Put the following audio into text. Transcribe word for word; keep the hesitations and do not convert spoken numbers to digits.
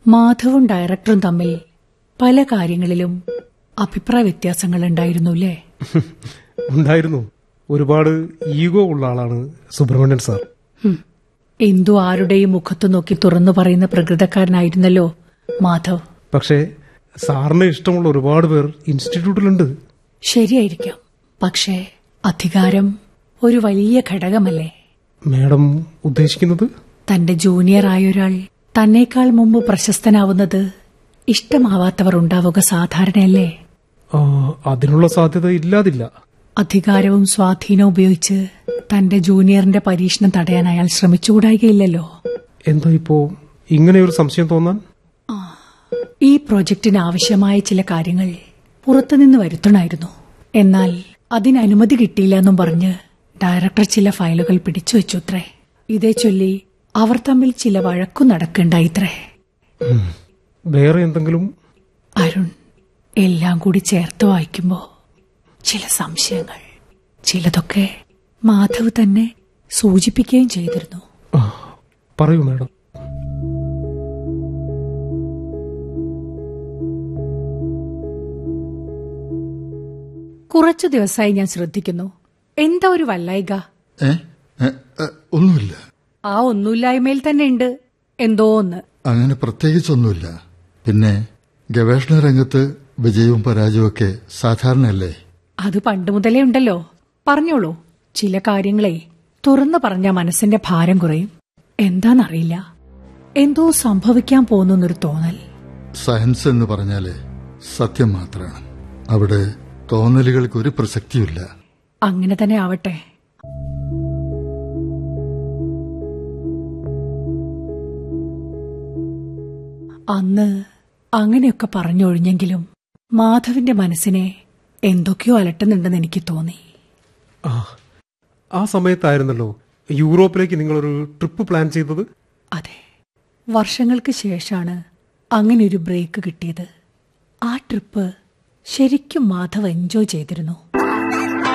മാധവും ഡയറക്ടറും തമ്മിൽ പല കാര്യങ്ങളിലും അഭിപ്രായ വ്യത്യാസങ്ങൾ ഉണ്ടായിരുന്നു അല്ലേ? ഉണ്ടായിരുന്നു. ഒരുപാട് ഈഗോ ഉള്ള ആളാണ് സുബ്രഹ്മണ്യൻ സാർ. എന്തു ആരുടെയും മുഖത്ത് നോക്കി തുറന്നു പറയുന്ന പ്രകൃതക്കാരനായിരുന്നല്ലോ മാധവ്. പക്ഷേ സാറിന് ഇഷ്ടമുള്ള ഒരുപാട് പേർ ഇൻസ്റ്റിറ്റ്യൂട്ടിലുണ്ട്. ശരിയായിരിക്കാം. പക്ഷേ അധികാരം ഒരു വലിയ ഘടകമല്ലേ? മാഡം ഉദ്ദേശിക്കുന്നത്? തന്റെ ജൂനിയർ ആയൊരാൾ തന്നേക്കാൾ മുമ്പ് പ്രശസ്തനാവുന്നത് ഇഷ്ടമാവാത്തവർ ഉണ്ടാവുക സാധാരണയല്ലേ? അതിനുള്ള സാധ്യത ഇല്ലാതില്ല. അധികാരവും സ്വാധീനവും ഉപയോഗിച്ച് തന്റെ ജൂനിയറിന്റെ പരീക്ഷണം തടയാൻ അയാൾ ശ്രമിച്ചുകൂടായികയില്ലല്ലോ. എന്താ ഇപ്പോ ഇങ്ങനെയൊരു സംശയം തോന്നാൻ? ഈ പ്രോജക്റ്റിന് ആവശ്യമായ ചില കാര്യങ്ങൾ പുറത്തുനിന്ന് വരുത്തണമായിരുന്നു. എന്നാൽ അതിന് അനുമതി കിട്ടിയില്ല എന്നും പറഞ്ഞ് ഡയറക്ടർ ചില ഫയലുകൾ പിടിച്ചു വെച്ചുത്രേ. ഇതേ ചൊല്ലി അവർ തമ്മിൽ ചില വഴക്കു നടക്കണ്ടായിത്രേ. വേറെ എന്തെങ്കിലും? അരുൺ, എല്ലാം കൂടി ചേർത്ത് വായിക്കുമ്പോ ചില സംശയങ്ങൾ, ചിലതൊക്കെ മാധവ് തന്നെ സൂചിപ്പിക്കുകയും ചെയ്തിരുന്നു. പറയൂ മാഡം. കുറച്ചു ദിവസമായി ഞാൻ ശ്രദ്ധിക്കുന്നു. എന്താ ഒരു വല്ലായിക? ഒന്നുമില്ല. ആ ഒന്നുമില്ലായ്മയിൽ തന്നെ ഉണ്ട് എന്തോ ഒന്ന്. അങ്ങനെ പ്രത്യേകിച്ചൊന്നുമില്ല. പിന്നെ ഗവേഷണ രംഗത്ത് വിജയവും പരാജയവും ഒക്കെ സാധാരണയല്ലേ? അത് പണ്ട് മുതലേ ഉണ്ടല്ലോ. പറഞ്ഞോളൂ. ചില കാര്യങ്ങളെ തുറന്നു പറഞ്ഞ മനസ്സിന്റെ ഭാരം കുറയും. എന്താന്നറിയില്ല, എന്തോ സംഭവിക്കാൻ പോകുന്നൊരു തോന്നൽ. സയൻസ് എന്ന് പറഞ്ഞാല് സത്യം മാത്രമാണ്. അവിടെ തോന്നലുകൾക്ക് ഒരു പ്രസക്തിയില്ല. അങ്ങനെ തന്നെ ആവട്ടെ. അന്ന് അങ്ങനെയൊക്കെ പറഞ്ഞൊഴിഞ്ഞെങ്കിലും മാധവിന്റെ മനസ്സിനെ എന്തൊക്കെയോ അലട്ടുന്നുണ്ടെന്ന് എനിക്ക് തോന്നി. ആ സമയത്തായിരുന്നല്ലോ യൂറോപ്പിലേക്ക് നിങ്ങളൊരു ട്രിപ്പ് പ്ലാൻ ചെയ്തത്? അതെ, വർഷങ്ങൾക്ക് ശേഷമാണ് അങ്ങനെയൊരു ബ്രേക്ക് കിട്ടിയത്. ആ ട്രിപ്പ് ശരിക്കും മാധവ് എൻജോയ് ചെയ്തിരുന്നു.